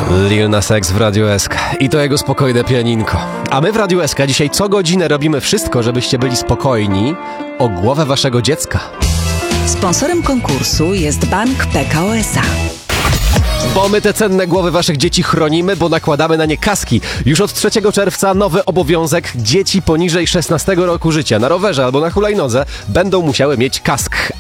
Lil Nas X w Radiu SK i to jego spokojne pianinko. A my w Radiu SK dzisiaj co godzinę robimy wszystko, żebyście byli spokojni o głowę waszego dziecka. Sponsorem konkursu jest Bank Pekao S.A. Bo my te cenne głowy waszych dzieci chronimy, bo nakładamy na nie kaski. Już od 3 czerwca nowy obowiązek: dzieci poniżej 16 roku życia na rowerze albo na hulajnodze będą musiały mieć kask.